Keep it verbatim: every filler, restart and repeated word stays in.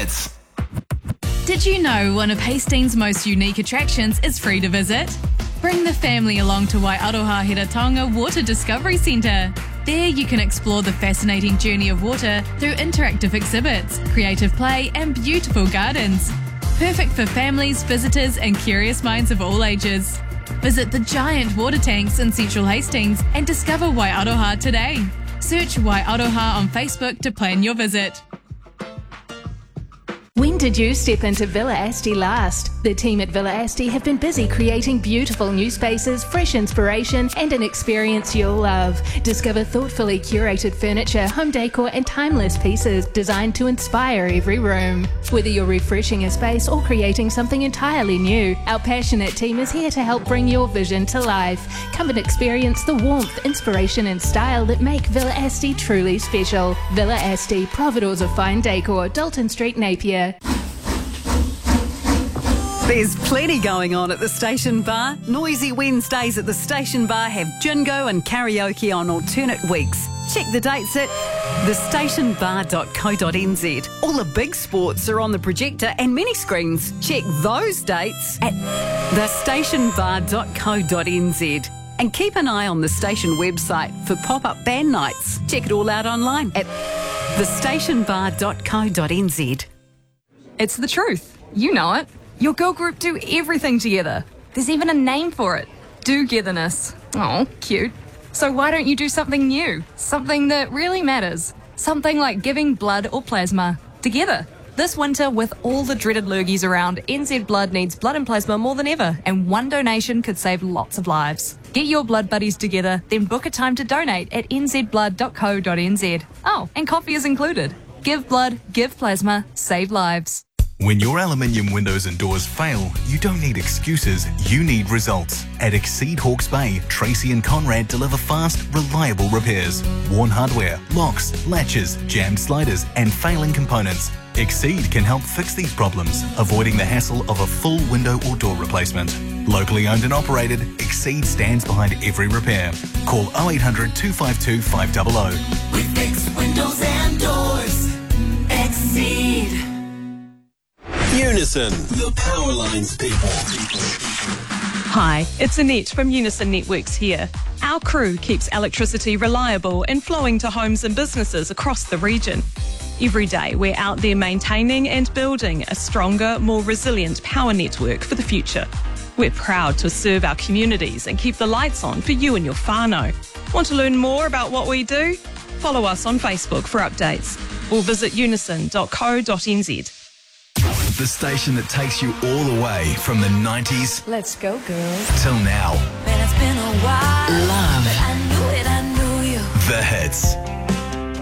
Hits. Did you know one of Hastings' most unique attractions is free to visit? Bring the family along to Waiaroha Hiratonga Water Discovery Centre. There you can explore the fascinating journey of water through interactive exhibits, creative play and beautiful gardens. Perfect for families, visitors and curious minds of all ages. Visit the giant water tanks in central Hastings and discover Waiaroha today. Search Waiaroha on Facebook to plan your visit. When did you step into Villa Asti last? The team at Villa Asti have been busy creating beautiful new spaces, fresh inspiration, and an experience you'll love. Discover thoughtfully curated furniture, home decor, and timeless pieces designed to inspire every room. Whether you're refreshing a space or creating something entirely new, our passionate team is here to help bring your vision to life. Come and experience the warmth, inspiration, and style that make Villa Asti truly special. Villa Asti, providors of fine decor, Dalton Street, Napier. There's plenty going on at the Station Bar. Noisy Wednesdays at the Station Bar have jingo and karaoke on alternate weeks. Check the dates at the station bar dot co dot n z. All the big sports are on the projector and mini screens. Check those dates at the station bar dot co dot n z. And keep an eye on the station website for pop-up band nights. Check it all out online at the station bar dot co dot n z. It's the truth. You know it. Your girl group do everything together. There's even a name for it. Do-getherness. Oh, cute. So why don't you do something new? Something that really matters. Something like giving blood or plasma. Together. This winter, with all the dreaded lurgies around, N Z Blood needs blood and plasma more than ever, and one donation could save lots of lives. Get your blood buddies together, then book a time to donate at n z blood dot co dot n z. Oh, and coffee is included. Give blood, give plasma, save lives. When your aluminium windows and doors fail, you don't need excuses, you need results. At Exceed Hawke's Bay, Tracy and Conrad deliver fast, reliable repairs. Worn hardware, locks, latches, jammed sliders and failing components. Exceed can help fix these problems, avoiding the hassle of a full window or door replacement. Locally owned and operated, Exceed stands behind every repair. Call oh eight hundred, two five two, five hundred. We fix windows and doors. Exceed. Unison, the Powerlines people. Hi, it's Annette from Unison Networks here. Our crew keeps electricity reliable and flowing to homes and businesses across the region. Every day we're out there maintaining and building a stronger, more resilient power network for the future. We're proud to serve our communities and keep the lights on for you and your whānau. Want to learn more about what we do? Follow us on Facebook for updates or visit unison dot co dot n z. The station that takes you all the way from the nineties. Let's go, girls. Till now. Man, it's been a while. Love. But I knew it, I knew you. The Hits.